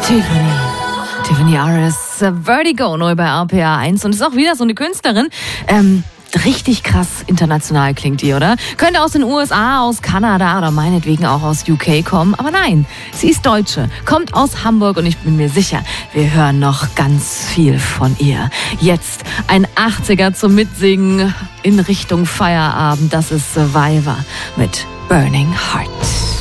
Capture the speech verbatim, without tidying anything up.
Tiffany. Tiffany Aris, Vertigo, neu bei R P A eins. Und ist auch wieder so eine Künstlerin. Ähm, richtig krass international klingt die, oder? Könnte aus den U S A, aus Kanada oder meinetwegen auch aus U K kommen. Aber nein, sie ist Deutsche, kommt aus Hamburg und ich bin mir sicher, wir hören noch ganz viel von ihr. Jetzt ein achtziger zum Mitsingen in Richtung Feierabend. Das ist Survivor mit Burning Heart.